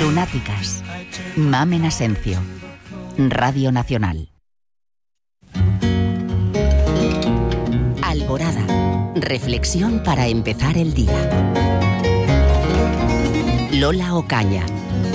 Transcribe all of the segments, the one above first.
Lunáticas. Mamen Asencio. Radio Nacional. Alborada. Reflexión para empezar el día. Lola Ocaña.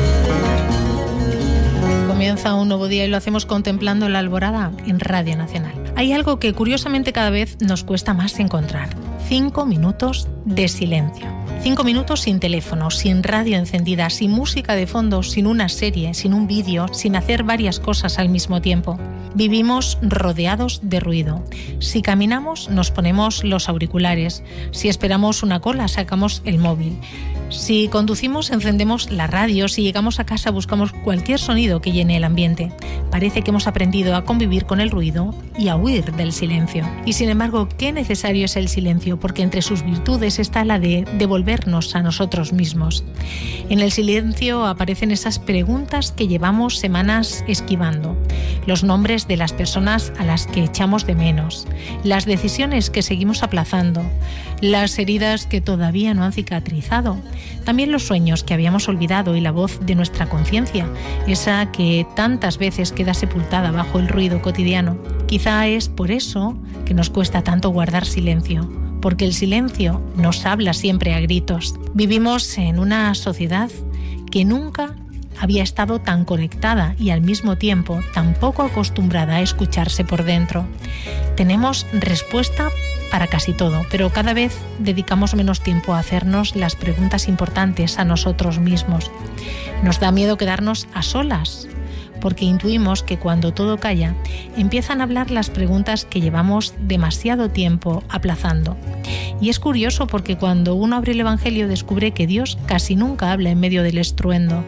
Comienza un nuevo día y lo hacemos contemplando la alborada en Radio Nacional. Hay algo que curiosamente cada vez nos cuesta más encontrar. 5 minutos de silencio. 5 minutos sin teléfono, sin radio encendida, sin música de fondo, sin una serie, sin un vídeo, sin hacer varias cosas al mismo tiempo. Vivimos rodeados de ruido. Si caminamos, nos ponemos los auriculares. Si esperamos una cola, sacamos el móvil. Si conducimos, encendemos la radio. Si llegamos a casa, buscamos cualquier sonido que llene el ambiente. Parece que hemos aprendido a convivir con el ruido y a huir del silencio. Y sin embargo, qué necesario es el silencio, porque entre sus virtudes está la de devolvernos a nosotros mismos. En el silencio aparecen esas preguntas que llevamos semanas esquivando, los nombres de las personas a las que echamos de menos, las decisiones que seguimos aplazando, las heridas que todavía no han cicatrizado, también los sueños que habíamos olvidado y la voz de nuestra conciencia, esa que tantas veces queda sepultada bajo el ruido cotidiano. Quizá es por eso que nos cuesta tanto guardar silencio, porque el silencio nos habla siempre a gritos. Vivimos en una sociedad que nunca había estado tan conectada y al mismo tiempo tan poco acostumbrada a escucharse por dentro. Tenemos respuesta para casi todo, pero cada vez dedicamos menos tiempo a hacernos las preguntas importantes a nosotros mismos. Nos da miedo quedarnos a solas, porque intuimos que cuando todo calla, empiezan a hablar las preguntas que llevamos demasiado tiempo aplazando. Y es curioso porque cuando uno abre el Evangelio descubre que Dios casi nunca habla en medio del estruendo.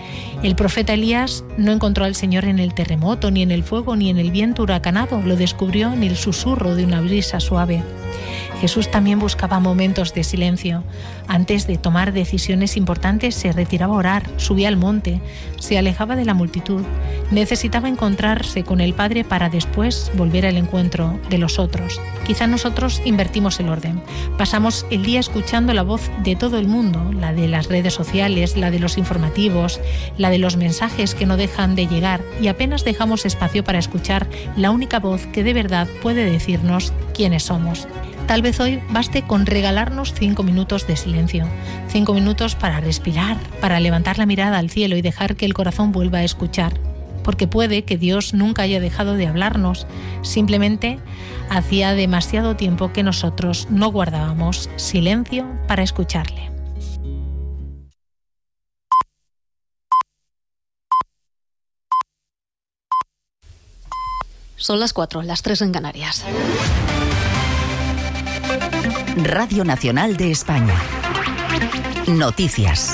El profeta Elías no encontró al Señor en el terremoto, ni en el fuego, ni en el viento huracanado. Lo descubrió en el susurro de una brisa suave. Jesús también buscaba momentos de silencio. Antes de tomar decisiones importantes se retiraba a orar, subía al monte, se alejaba de la multitud. Necesitaba encontrarse con el Padre para después volver al encuentro de los otros. Quizá nosotros invertimos el orden. Pasamos el día escuchando la voz de todo el mundo, la de las redes sociales, la de los informativos, la de los mensajes que no dejan de llegar, y apenas dejamos espacio para escuchar la única voz que de verdad puede decirnos quiénes somos. Tal vez hoy baste con regalarnos 5 minutos de silencio, 5 minutos para respirar, para levantar la mirada al cielo y dejar que el corazón vuelva a escuchar. Porque puede que Dios nunca haya dejado de hablarnos, simplemente hacía demasiado tiempo que nosotros no guardábamos silencio para escucharle. Son las 4, las 3 en Canarias. Radio Nacional de España. Noticias.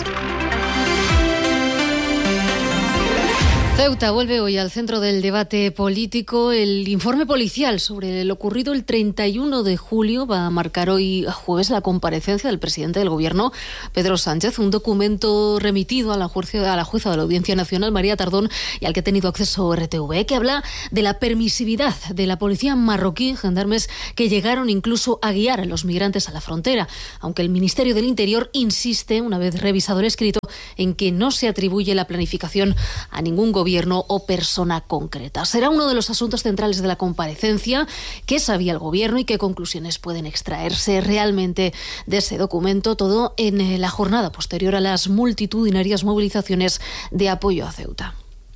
Ceuta vuelve hoy al centro del debate político. El informe policial sobre lo ocurrido el 31 de julio va a marcar hoy jueves la comparecencia del presidente del Gobierno, Pedro Sánchez, un documento remitido a la jueza de la Audiencia Nacional, María Tardón, y al que ha tenido acceso RTV, que habla de la permisividad de la policía marroquí, gendarmes que llegaron incluso a guiar a los migrantes a la frontera, aunque el Ministerio del Interior insiste, una vez revisado el escrito, en que no se atribuye la planificación a ningún gobierno o persona concreta. Será uno de los asuntos centrales de la comparecencia. ¿Qué sabía el Gobierno y qué conclusiones pueden extraerse realmente de ese documento? Todo en la jornada posterior a las multitudinarias movilizaciones de apoyo a Ceuta.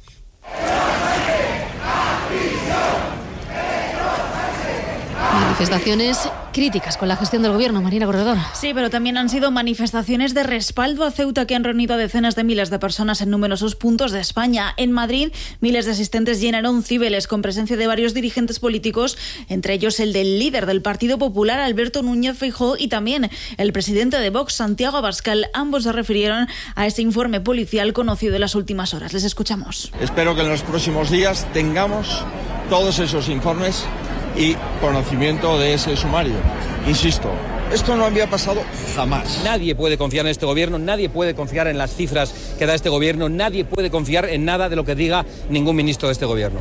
Manifestaciones críticas con la gestión del Gobierno, Marina Corredor. Sí, pero también han sido manifestaciones de respaldo a Ceuta que han reunido a decenas de miles de personas en numerosos puntos de España. En Madrid, miles de asistentes llenaron Cibeles con presencia de varios dirigentes políticos, entre ellos el del líder del Partido Popular, Alberto Núñez Feijóo, y también el presidente de Vox, Santiago Abascal. Ambos se refirieron a este informe policial conocido en las últimas horas. Les escuchamos. Espero que en los próximos días tengamos todos esos informes y conocimiento de ese sumario. Insisto, esto no había pasado jamás. Nadie puede confiar en este gobierno, nadie puede confiar en las cifras que da este gobierno, nadie puede confiar en nada de lo que diga ningún ministro de este gobierno.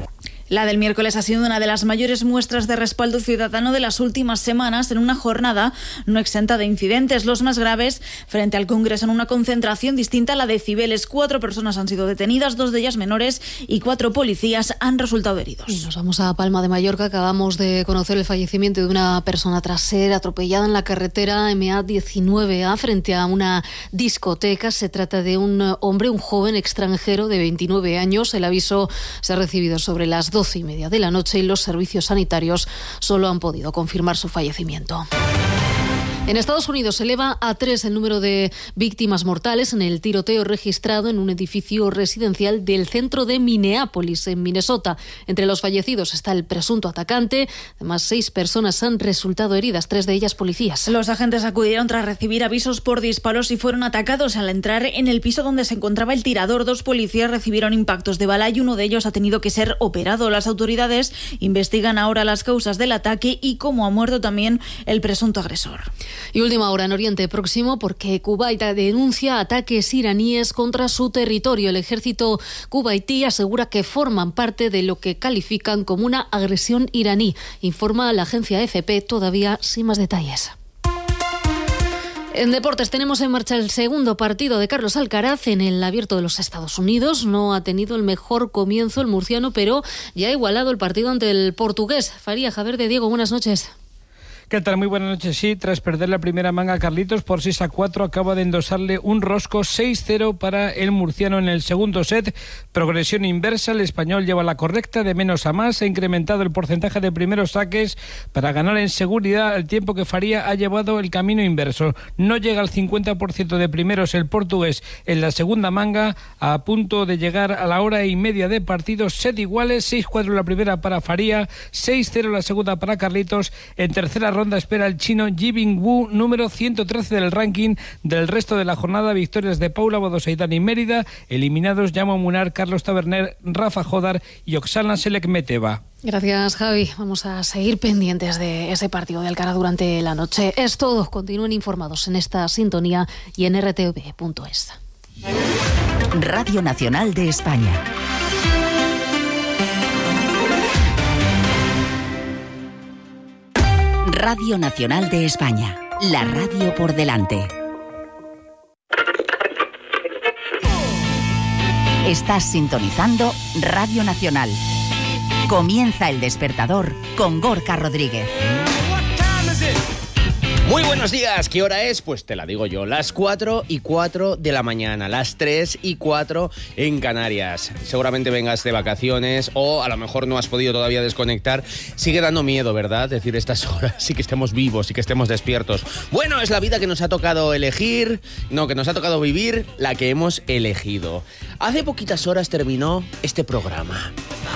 La del miércoles ha sido una de las mayores muestras de respaldo ciudadano de las últimas semanas en una jornada no exenta de incidentes, los más graves frente al Congreso en una concentración distinta a la de Cibeles. 4 personas han sido detenidas, 2 de ellas menores, y 4 policías han resultado heridos. Y nos vamos a Palma de Mallorca. Acabamos de conocer el fallecimiento de una persona tras ser atropellada en la carretera MA19A frente a una discoteca. Se trata de un hombre, un joven extranjero de 29 años. El aviso se ha recibido sobre las 12:30 de la noche y los servicios sanitarios solo han podido confirmar su fallecimiento. En Estados Unidos se eleva a 3 el número de víctimas mortales en el tiroteo registrado en un edificio residencial del centro de Minneapolis, en Minnesota. Entre los fallecidos está el presunto atacante. Además, 6 personas han resultado heridas, 3 de ellas policías. Los agentes acudieron tras recibir avisos por disparos y fueron atacados al entrar en el piso donde se encontraba el tirador. 2 policías recibieron impactos de bala y uno de ellos ha tenido que ser operado. Las autoridades investigan ahora las causas del ataque y cómo ha muerto también el presunto agresor. Y última hora en Oriente Próximo, porque Kuwait denuncia ataques iraníes contra su territorio. El ejército kuwaití asegura que forman parte de lo que califican como una agresión iraní. Informa la agencia AFP, todavía sin más detalles. En deportes tenemos en marcha el segundo partido de Carlos Alcaraz en el Abierto de los Estados Unidos. No ha tenido el mejor comienzo el murciano, pero ya ha igualado el partido ante el portugués. Faría Javier de Diego, buenas noches. ¿Qué tal? Muy buenas noches. Sí, tras perder la primera manga a Carlitos por 6-4, acaba de endosarle un rosco 6-0 para el murciano en el segundo set. Progresión inversa, el español lleva la correcta de menos a más, ha incrementado el porcentaje de primeros saques para ganar en seguridad, al tiempo que Faría ha llevado el camino inverso. No llega al 50% de primeros el portugués en la segunda manga, a punto de llegar a la hora y media de partido, set iguales, 6-4 la primera para Faría, 6-0 la segunda para Carlitos. En tercera ronda espera el chino Yibing Wu, número 113 del ranking. Del resto de la jornada, victorias de Paula Badosa y Dani Mérida, eliminados Jaume Munar, Carlos Taberner, Rafa Jodar y Oksana Selekmeteva. Gracias, Javi. Vamos a seguir pendientes de ese partido de Alcaraz durante la noche. Es todo. Continúen informados en esta sintonía y en rtv.es. Radio Nacional de España. Radio Nacional de España, la radio por delante. Estás sintonizando Radio Nacional. Comienza El Despertador con Gorka Rodríguez. Muy buenos días, ¿qué hora es? Pues te la digo yo, las 4:04 de la mañana, las 3:04 en Canarias. Seguramente vengas de vacaciones o a lo mejor no has podido todavía desconectar. Sigue dando miedo, ¿verdad? Decir estas horas, sí que estemos vivos, sí que estemos despiertos. Bueno, es la vida que nos ha tocado elegir, que nos ha tocado vivir, la que hemos elegido. Hace poquitas horas terminó este programa.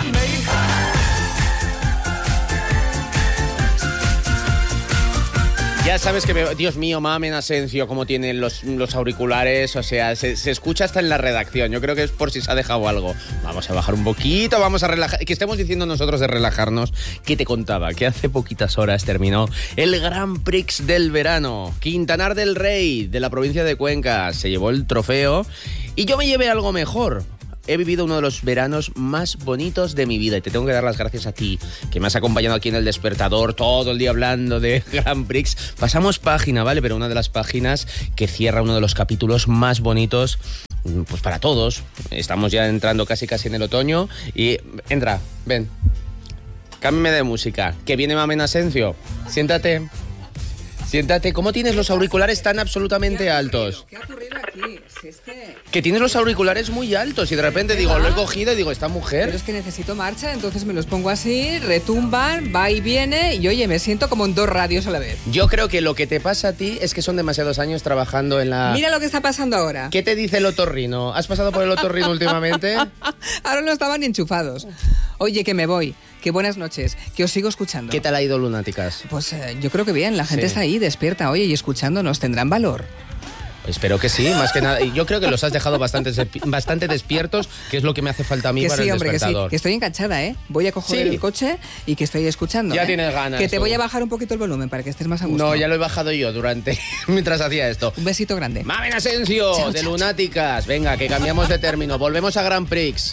Ya sabes que, Dios mío, Mamen Asencio, cómo tienen los auriculares, o sea, se escucha hasta en la redacción. Yo creo que es por si se ha dejado algo. Vamos a bajar un poquito, vamos a relajar. Que estemos diciendo nosotros de relajarnos. ¿Qué te contaba? Que hace poquitas horas terminó el Grand Prix del verano. Quintanar del Rey, de la provincia de Cuenca, se llevó el trofeo y yo me llevé algo mejor. He vivido uno de los veranos más bonitos de mi vida y te tengo que dar las gracias a ti, que me has acompañado aquí en El Despertador todo el día hablando de Grand Prix. Pasamos página, ¿vale? Pero una de las páginas que cierra uno de los capítulos más bonitos, pues para todos. Estamos ya entrando casi en el otoño y... Entra, ven. Cámbiame de música, que viene Mamen Asencio. Siéntate. Siéntate. ¿Cómo tienes los auriculares tan absolutamente altos? ¿Qué ha ocurrido aquí? Si es que tienes los auriculares muy altos y de repente digo, lo he cogido y digo, ¿esta mujer? Pero es que necesito marcha, entonces me los pongo así, retumban, va y viene y oye, me siento como en 2 radios a la vez. Yo creo que lo que te pasa a ti es que son demasiados años trabajando en la... Mira lo que está pasando ahora. ¿Qué te dice el otorrino? ¿Has pasado por el otorrino últimamente? Ahora no estaban ni enchufados. Oye, que me voy. Que buenas noches, que os sigo escuchando. ¿Qué tal ha ido Lunáticas? Pues yo creo que bien, la gente está ahí, despierta, oye, y escuchándonos, ¿tendrán valor? Espero que sí, más que nada. Y yo creo que los has dejado bastante despiertos, que es lo que me hace falta a mí para el despertador. Que estoy enganchada, ¿eh? Voy a coger el coche y que estoy escuchando. Ya tienes ganas. Que te voy a bajar un poquito el volumen para que estés más a gusto. No, ya lo he bajado yo mientras hacía esto. Un besito grande. Mamen Asencio, de Lunáticas. Venga, que cambiamos de término. Volvemos a Grand Prix.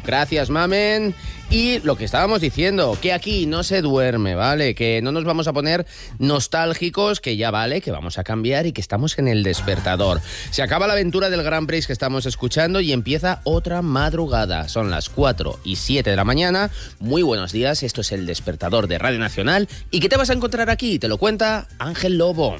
Gracias, mamen. Y lo que estábamos diciendo, que aquí no se duerme, ¿vale? Que no nos vamos a poner nostálgicos, que ya vale, que vamos a cambiar y que estamos en el despertador. Se acaba la aventura del Grand Prix que estamos escuchando y empieza otra madrugada. Son las 4:07 de la mañana. Muy buenos días, esto es el despertador de Radio Nacional. ¿Y qué te vas a encontrar aquí? Te lo cuenta Ángel Lobo.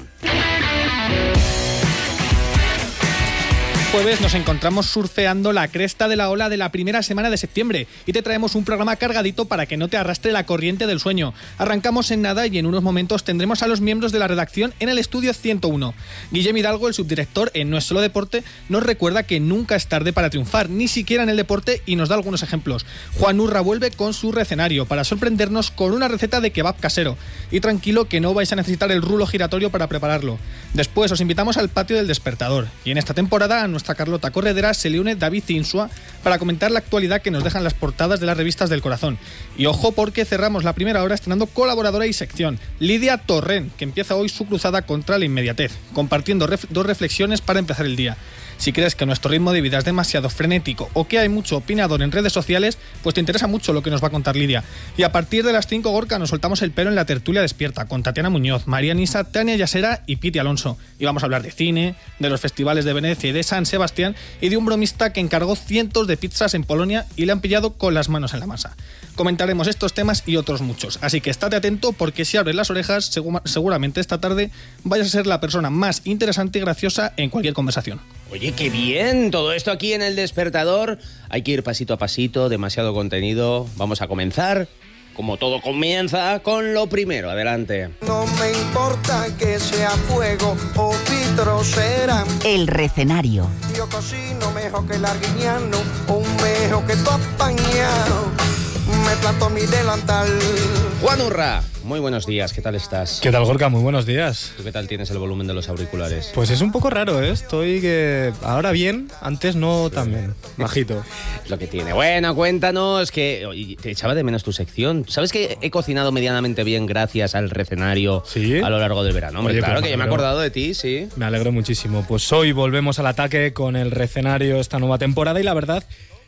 Jueves nos encontramos surfeando la cresta de la ola de la primera semana de septiembre y te traemos un programa cargadito para que no te arrastre la corriente del sueño. Arrancamos en nada y en unos momentos tendremos a los miembros de la redacción en el estudio 101. Guillem Hidalgo, el subdirector en No es Solo Deporte, nos recuerda que nunca es tarde para triunfar, ni siquiera en el deporte, y nos da algunos ejemplos. Juan Urra vuelve con su recenario para sorprendernos con una receta de kebab casero. Y tranquilo que no vais a necesitar el rulo giratorio para prepararlo. Después os invitamos al patio del despertador y en esta temporada nuestra Carlota Corredera se le une David Insua para comentar la actualidad que nos dejan las portadas de las revistas del corazón. Y ojo porque cerramos la primera hora estrenando colaboradora y sección, Lidia Torrent, que empieza hoy su cruzada contra la inmediatez, compartiendo dos reflexiones para empezar el día. Si crees que nuestro ritmo de vida es demasiado frenético o que hay mucho opinador en redes sociales, pues te interesa mucho lo que nos va a contar Lidia. Y a partir de las 5, Gorka, nos soltamos el pelo en la tertulia despierta con Tatiana Muñoz, María Nisa, Tania Yasera y Piti Alonso. Y vamos a hablar de cine, de los festivales de Venecia y de San Sebastián y de un bromista que encargó cientos de pizzas en Polonia y le han pillado con las manos en la masa. Comentaremos estos temas y otros muchos, así que estate atento porque si abres las orejas, seguramente esta tarde vayas a ser la persona más interesante y graciosa en cualquier conversación. Oye, qué bien, todo esto aquí en el despertador. Hay que ir pasito a pasito, demasiado contenido. Vamos a comenzar, como todo comienza, con lo primero. Adelante. No me importa que sea fuego o vitrocera. El recenario. Yo cocino mejor que el arguiñano, un mejor que tu apañado. Me planto mi delantal. Juan Urra, muy buenos días, ¿qué tal estás? ¿Qué tal, Gorka? Muy buenos días. ¿Tú qué tal tienes el volumen de los auriculares? Pues es un poco raro, ¿eh? Estoy que ahora bien, antes no tan bien. Bajito. Lo que tiene. Bueno, cuéntanos que te echaba de menos tu sección. ¿Sabes que he cocinado medianamente bien gracias al recenario a lo largo del verano? Hombre, claro que yo me he acordado de ti, sí. Me alegro muchísimo. Pues hoy volvemos al ataque con el recenario esta nueva temporada y la verdad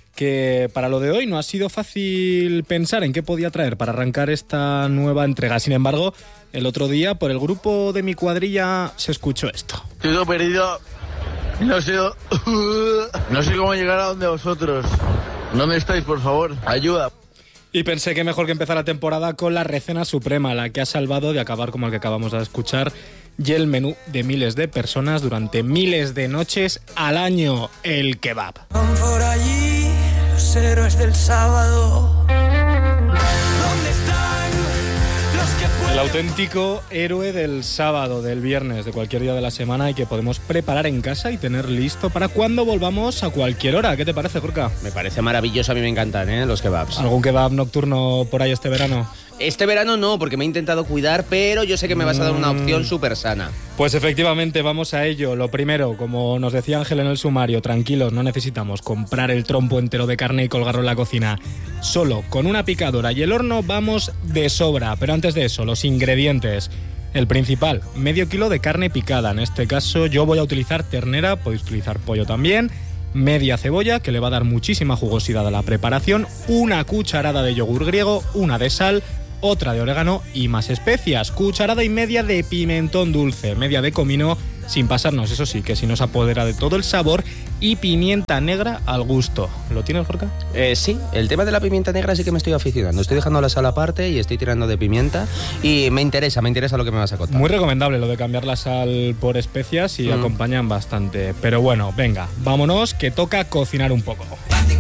que para lo de hoy no ha sido fácil pensar en qué podía traer para arrancar esta nueva entrega. Sin embargo, el otro día por el grupo de mi cuadrilla se escuchó esto. Estoy perdido, no sé cómo llegar a donde vosotros. ¿Dónde estáis, por favor? Ayuda. Y pensé que mejor que empezar la temporada con la recena suprema, la que ha salvado de acabar como el que acabamos de escuchar, y el menú de miles de personas durante miles de noches al año, el kebab. Van por allí los héroes del sábado. ¿Dónde están los que pueden? El auténtico héroe del sábado, del viernes, de cualquier día de la semana y que podemos preparar en casa y tener listo para cuando volvamos a cualquier hora. ¿Qué te parece, Gorka? Me parece maravilloso, a mí me encantan, los kebabs. ¿Algún kebab nocturno por ahí este verano? Este verano no, porque me he intentado cuidar, pero yo sé que me vas a dar una opción súper sana. Pues efectivamente, vamos a ello. Lo primero, como nos decía Ángel en el sumario, tranquilos, no necesitamos comprar el trompo entero de carne y colgarlo en la cocina. Solo con una picadora y el horno vamos de sobra. Pero antes de eso, los ingredientes. El principal, medio kilo de carne picada. En este caso yo voy a utilizar ternera, podéis utilizar pollo también. Media cebolla, que le va a dar muchísima jugosidad a la preparación. Una cucharada de yogur griego, una de sal, otra de orégano y más especias. Cucharada y media de pimentón dulce, media de comino, sin pasarnos, eso sí, que si nos apodera de todo el sabor, y pimienta negra al gusto. ¿Lo tienes, Gorka? Sí, el tema de la pimienta negra sí que me estoy aficionando. Estoy dejando la sal aparte y estoy tirando de pimienta y me interesa lo que me vas a contar. Muy recomendable lo de cambiar la sal por especias y acompañan bastante. Pero bueno, venga, vámonos que toca cocinar un poco.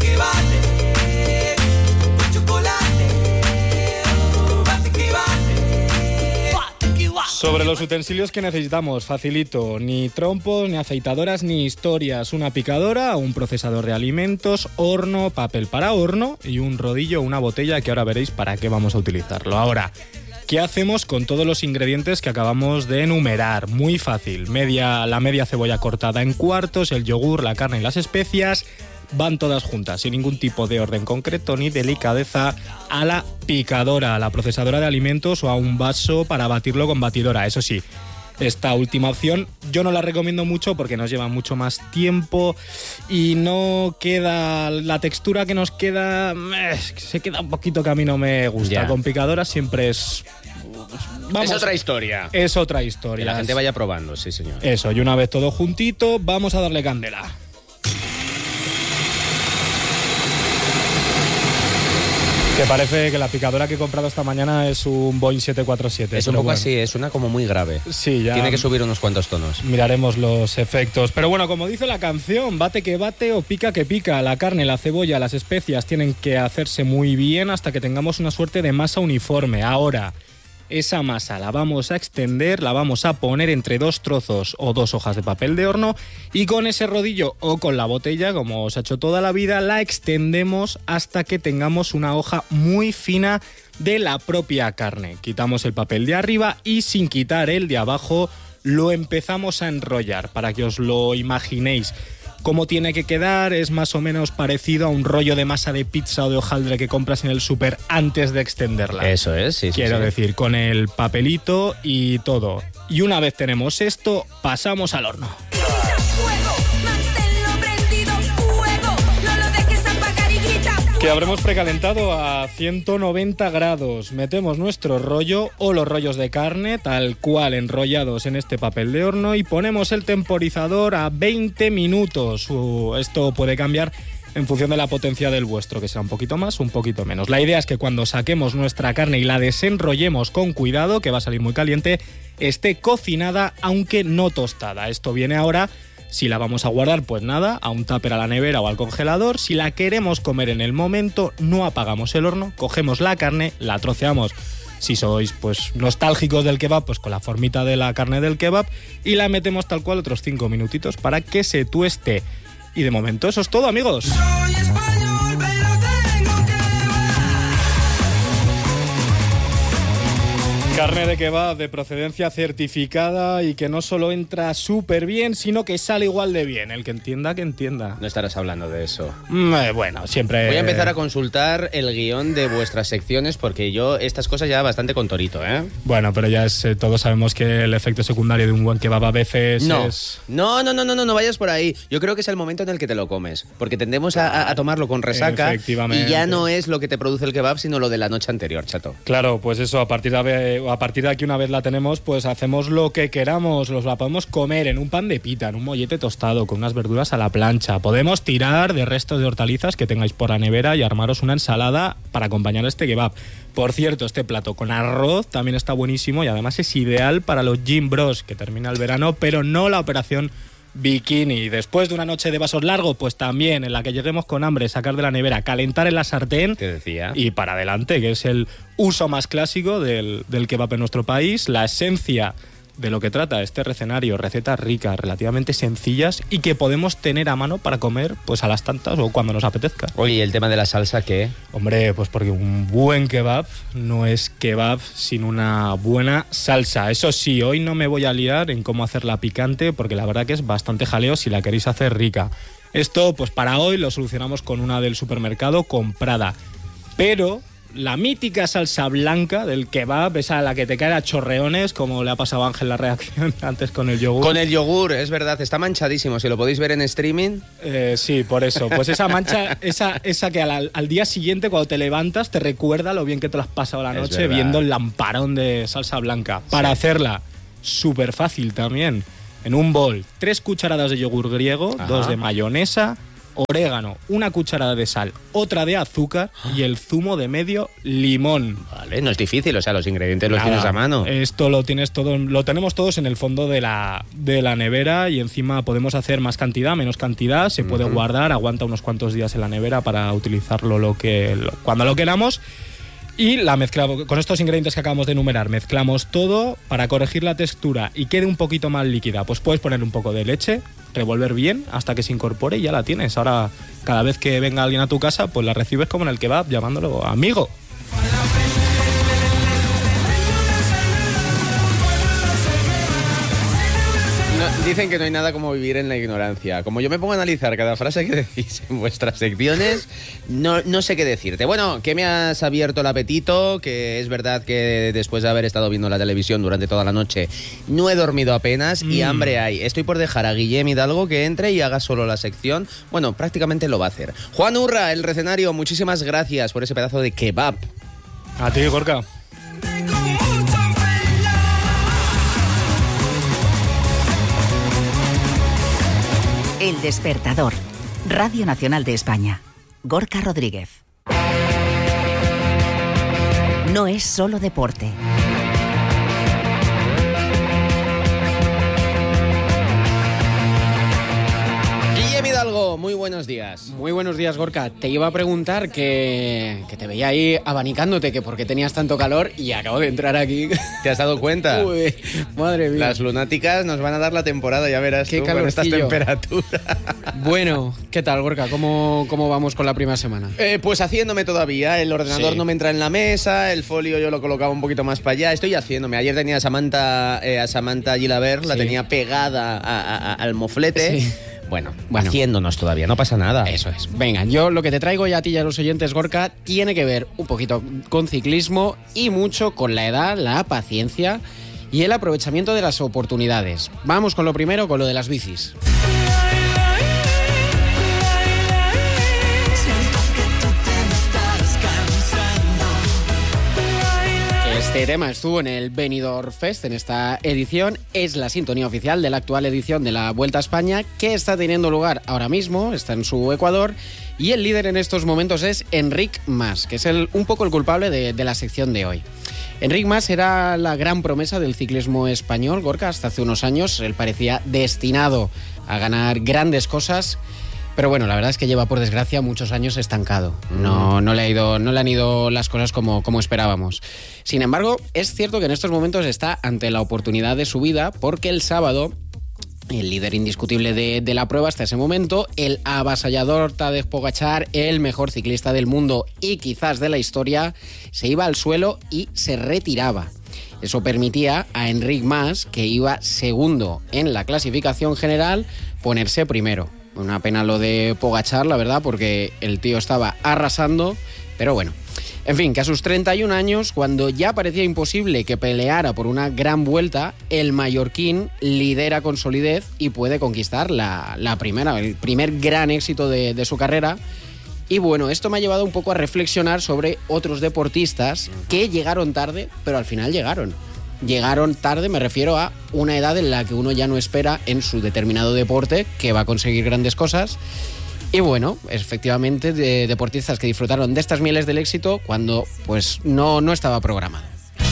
Sobre los utensilios que necesitamos, facilito, ni trompos, ni aceitadoras, ni historias. Una picadora, un procesador de alimentos, horno, papel para horno y un rodillo, una botella que ahora veréis para qué vamos a utilizarlo. Ahora, ¿qué hacemos con todos los ingredientes que acabamos de enumerar? Muy fácil, la media cebolla cortada en cuartos, el yogur, la carne y las especias. Van todas juntas, sin ningún tipo de orden concreto ni delicadeza, a la picadora, a la procesadora de alimentos o a un vaso para batirlo con batidora. Eso sí, esta última opción. Yo no la recomiendo mucho porque nos lleva mucho más tiempo y no queda la textura que nos queda, se queda un poquito que a mí no me gusta. Ya. Con picadora siempre es... Vamos, es otra historia. Es otra historia. Que la gente vaya probando, sí señor. Eso, y una vez todo juntito, vamos a darle candela. Que parece que la picadora que he comprado esta mañana es un Boeing 747. Es un poco así, es una como muy grave. Sí, ya. Tiene que subir unos cuantos tonos. Miraremos los efectos. Pero bueno, como dice la canción, bate que bate o pica que pica. La carne, la cebolla, las especias tienen que hacerse muy bien hasta que tengamos una suerte de masa uniforme. Ahora, esa masa la vamos a extender, la vamos a poner entre 2 trozos o 2 hojas de papel de horno y con ese rodillo o con la botella, como os ha hecho toda la vida, la extendemos hasta que tengamos una hoja muy fina de la propia carne. Quitamos el papel de arriba y sin quitar el de abajo lo empezamos a enrollar para que os lo imaginéis. Cómo tiene que quedar es más o menos parecido a un rollo de masa de pizza o de hojaldre que compras en el súper antes de extenderla. Eso es, sí. Quiero sí. decir, con el papelito y todo. Y una vez tenemos esto, pasamos al horno. Que habremos precalentado a 190 grados. Metemos nuestro rollo o los rollos de carne, tal cual enrollados en este papel de horno, y ponemos el temporizador a 20 minutos. Esto puede cambiar en función de la potencia del vuestro, que será un poquito más, un poquito menos. La idea es que cuando saquemos nuestra carne y la desenrollemos con cuidado, que va a salir muy caliente, esté cocinada aunque no tostada. Esto viene ahora. Si la vamos a guardar, pues nada, a un tupper a la nevera o al congelador. Si la queremos comer en el momento, no apagamos el horno, cogemos la carne, la troceamos. Si sois pues nostálgicos del kebab, pues con la formita de la carne del kebab, y la metemos tal cual otros 5 minutitos para que se tueste. Y de momento eso es todo, amigos. Carne de kebab de procedencia certificada y que no solo entra súper bien, sino que sale igual de bien. El que entienda, que entienda. No estarás hablando de eso. Bueno, siempre... Voy a empezar a consultar el guión de vuestras secciones porque yo estas cosas ya bastante con torito, ¿eh? Bueno, pero ya es, todos sabemos que el efecto secundario de un buen kebab a veces es... No vayas por ahí. Yo creo que es el momento en el que te lo comes, porque tendemos a tomarlo con resaca y ya no es lo que te produce el kebab, sino lo de la noche anterior, chato. Claro, pues eso, a partir de aquí, una vez la tenemos, pues hacemos lo que queramos. La podemos comer en un pan de pita, en un mollete tostado, con unas verduras a la plancha. Podemos tirar de restos de hortalizas que tengáis por la nevera y armaros una ensalada para acompañar este kebab. Por cierto, este plato con arroz también está buenísimo y además es ideal para los gym bros, que termina el verano, pero no la operación bikini. Después de una noche de vasos largos, pues también en la que lleguemos con hambre, sacar de la nevera, calentar en la sartén, te decía, y para adelante, que es el uso más clásico del kebab en nuestro país, la esencia de lo que trata este recenario, recetas ricas, relativamente sencillas y que podemos tener a mano para comer pues a las tantas o cuando nos apetezca. Oye, ¿y el tema de la salsa qué? Hombre, pues porque un buen kebab no es kebab sin una buena salsa. Eso sí, hoy no me voy a liar en cómo hacerla picante porque la verdad que es bastante jaleo si la queréis hacer rica. Esto, pues para hoy lo solucionamos con una del supermercado comprada. Pero la mítica salsa blanca del kebab, esa a la que te cae a chorreones, como le ha pasado a Ángel la reacción antes con el yogur. Con el yogur, es verdad, está manchadísimo. Si lo podéis ver en streaming. Sí, por eso. Pues esa mancha, esa que al día siguiente, cuando te levantas, te recuerda lo bien que te lo has pasado la noche viendo el lamparón de salsa blanca. Para hacerla, súper fácil también. En un bol, 3 cucharadas de yogur griego, 2 de mayonesa, orégano, 1 cucharada de sal, otra de azúcar y el zumo de medio limón. Vale, no es difícil, o sea, los ingredientes los tienes a mano. Esto lo tenemos todos en el fondo de la nevera y encima podemos hacer más cantidad, menos cantidad, se puede guardar, aguanta unos cuantos días en la nevera para utilizarlo cuando lo queramos. Y la mezclamos con estos ingredientes que acabamos de enumerar, mezclamos todo para corregir la textura y quede un poquito más líquida. Pues puedes poner un poco de leche, revolver bien hasta que se incorpore y ya la tienes. Ahora, cada vez que venga alguien a tu casa, pues la recibes como en el kebab, llamándolo amigo. Dicen que no hay nada como vivir en la ignorancia. Como yo me pongo a analizar cada frase que decís en vuestras secciones, no sé qué decirte. Bueno, que me has abierto el apetito, que es verdad que después de haber estado viendo la televisión durante toda la noche no he dormido apenas y hambre hay. Estoy por dejar a Guillem Hidalgo que entre y haga solo la sección. Bueno, prácticamente lo va a hacer. Juan Urra, el recenario, muchísimas gracias por ese pedazo de kebab. A ti, Gorka. El Despertador. Radio Nacional de España. Gorka Rodríguez. No es solo deporte. Guillem Hidalgo, muy buenos días. Muy buenos días, Gorka. Te iba a preguntar que te veía ahí abanicándote, que por qué tenías tanto calor y acabo de entrar aquí. ¿Te has dado cuenta? Uy, madre mía. Las lunáticas nos van a dar la temporada, ya verás qué tú, con estas temperaturas. Bueno, ¿qué tal, Gorka? ¿Cómo vamos con la primera semana? Pues haciéndome todavía. El ordenador no me entra en la mesa, el folio yo lo colocaba un poquito más para allá. Estoy haciéndome. Ayer tenía a Samantha Gilabert, la tenía pegada al moflete. Sí. Bueno, haciéndonos todavía, no pasa nada. Eso es. Venga, yo lo que te traigo ya a ti y a los oyentes, Gorka, tiene que ver un poquito con ciclismo y mucho con la edad, la paciencia y el aprovechamiento de las oportunidades. Vamos con lo primero, con lo de las bicis. Este tema estuvo en el Benidorm Fest en esta edición. Es la sintonía oficial de la actual edición de la Vuelta a España, que está teniendo lugar ahora mismo, está en su Ecuador, y el líder en estos momentos es Enric Mas, que es un poco el culpable de la sección de hoy. Enric Mas era la gran promesa del ciclismo español, Gorka. Hasta hace unos años él parecía destinado a ganar grandes cosas. Pero bueno, la verdad es que lleva, por desgracia, muchos años estancado. No le han ido las cosas como esperábamos. Sin embargo, es cierto que en estos momentos está ante la oportunidad de su vida, porque el sábado, el líder indiscutible de la prueba hasta ese momento, el avasallador Tadej Pogačar, el mejor ciclista del mundo y quizás de la historia, se iba al suelo y se retiraba. Eso permitía a Enric Mas, que iba segundo en la clasificación general, ponerse primero. Una pena lo de Pogačar, la verdad, porque el tío estaba arrasando, pero bueno. En fin, que a sus 31 años, cuando ya parecía imposible que peleara por una gran vuelta, el mallorquín lidera con solidez y puede conquistar el primer gran éxito de su carrera. Y bueno, esto me ha llevado un poco a reflexionar sobre otros deportistas que llegaron tarde, pero al final llegaron. Llegaron tarde, me refiero a una edad en la que uno ya no espera en su determinado deporte que va a conseguir grandes cosas. Y bueno, efectivamente, de deportistas que disfrutaron de estas mieles del éxito cuando pues no estaba programado.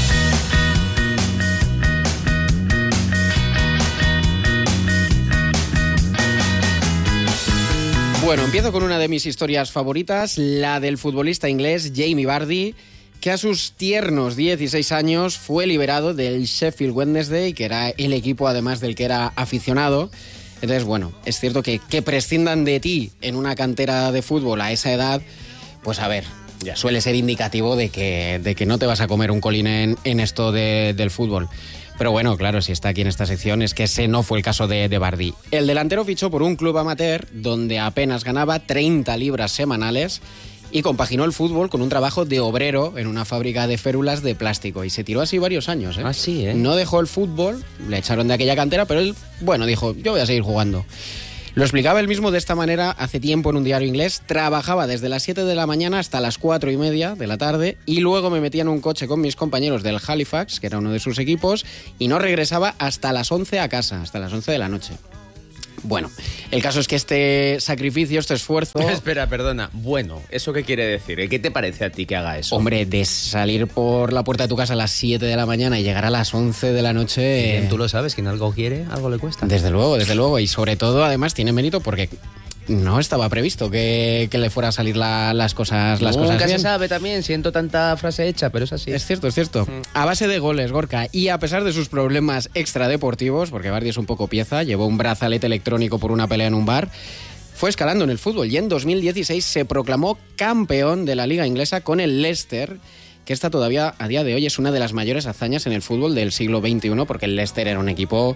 Bueno, empiezo con una de mis historias favoritas, la del futbolista inglés Jamie Vardy, que a sus tiernos 16 años fue liberado del Sheffield Wednesday, que era el equipo además del que era aficionado. Entonces, bueno, es cierto que prescindan de ti en una cantera de fútbol a esa edad, pues a ver, ya suele ser indicativo de que no te vas a comer un colín en esto del fútbol. Pero bueno, claro, si está aquí en esta sección es que ese no fue el caso de Vardy. El delantero fichó por un club amateur donde apenas ganaba 30 libras semanales y compaginó el fútbol con un trabajo de obrero en una fábrica de férulas de plástico. Y se tiró así varios años, ¿eh? Así, ¿eh? No dejó el fútbol, le echaron de aquella cantera, pero él, bueno, dijo, yo voy a seguir jugando. Lo explicaba él mismo de esta manera hace tiempo en un diario inglés. Trabajaba desde las 7 de la mañana hasta las 4:30 de la tarde y luego me metía en un coche con mis compañeros del Halifax, que era uno de sus equipos, y no regresaba hasta las 11 a casa, hasta las 11 de la noche. Bueno, el caso es que este sacrificio, este esfuerzo... Espera, perdona. Bueno, ¿eso qué quiere decir? ¿Qué te parece a ti que haga eso? Hombre, de salir por la puerta de tu casa a las 7 de la mañana y llegar a las 11 de la noche... Tú lo sabes, quien algo quiere, algo le cuesta. Desde luego. Y sobre todo, además, tiene mérito porque no estaba previsto que le fuera a salir las cosas bien. Nunca se sabe también, siento tanta frase hecha, pero es así. Es cierto. A base de goles, Gorka, y a pesar de sus problemas extradeportivos, porque Vardy es un poco pieza, llevó un brazalete electrónico por una pelea en un bar, fue escalando en el fútbol y en 2016 se proclamó campeón de la Liga Inglesa con el Leicester, que esta todavía a día de hoy es una de las mayores hazañas en el fútbol del siglo XXI, porque el Leicester era un equipo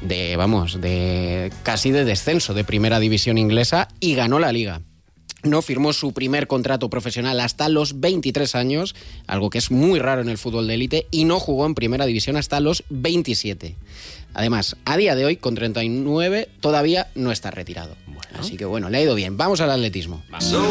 de casi de descenso de primera división inglesa y ganó la Liga. No firmó su primer contrato profesional hasta los 23 años, algo que es muy raro en el fútbol de élite, y no jugó en primera división hasta los 27. Además, a día de hoy, con 39, todavía no está retirado. Así que bueno, le ha ido bien. Vamos al atletismo.